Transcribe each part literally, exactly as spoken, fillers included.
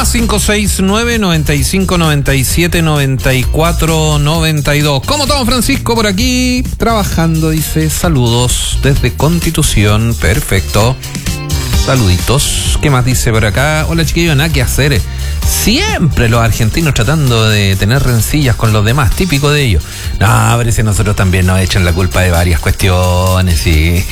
Más cinco seis nueve, noventa y cinco, noventa y siete, noventa y cuatro, noventa y dos. ¿Cómo estamos, Francisco? Por aquí, trabajando, dice. Saludos desde Constitución. Perfecto. Saluditos. ¿Qué más dice por acá? Hola, chiquillos, nada que hacer. Siempre los argentinos tratando de tener rencillas con los demás, típico de ellos. No, parece que nosotros también nos echan la culpa de varias cuestiones, sí.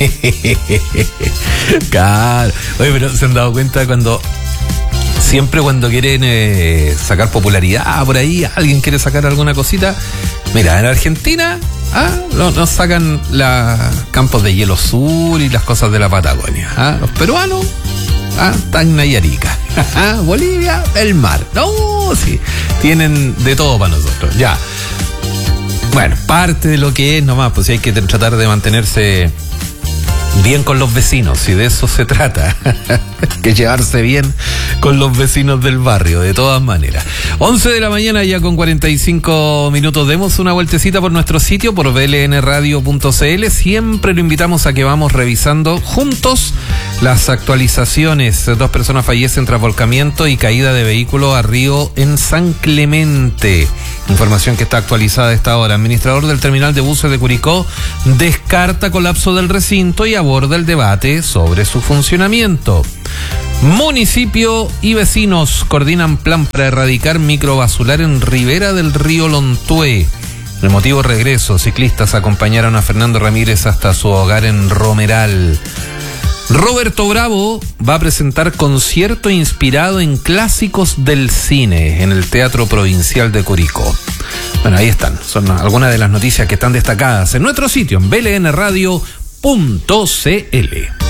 Claro. Oye, pero ¿se han dado cuenta cuando... Siempre cuando quieren eh, sacar popularidad por ahí, alguien quiere sacar alguna cosita? Mira, en Argentina ah, nos no sacan los campos de hielo sur y las cosas de la Patagonia. ¿Ah? Los peruanos, ah, Tacna y Arica. Bolivia, el mar. No, sí, tienen de todo para nosotros. Ya. Bueno, parte de lo que es nomás, pues sí hay que tratar de mantenerse bien con los vecinos, y de eso se trata. Que llevarse bien con los vecinos del barrio, de todas maneras. once de la mañana ya con cuarenta y cinco minutos. Demos una vueltecita por nuestro sitio, por b l n radio punto c l. Siempre lo invitamos a que vamos revisando juntos las actualizaciones. Dos personas fallecen tras volcamiento y caída de vehículo a río en San Clemente. Información que está actualizada a esta hora. Administrador del terminal de buses de Curicó descarta colapso del recinto y aborda el debate sobre su funcionamiento. Municipio y vecinos coordinan plan para erradicar microbasular en ribera del río Lontué. Emotivo regreso, ciclistas acompañaron a Fernando Ramírez hasta su hogar en Romeral. Roberto Bravo va a presentar concierto inspirado en clásicos del cine en el Teatro Provincial de Curicó. Bueno, ahí están, son algunas de las noticias que están destacadas en nuestro sitio, en b l n radio punto c l.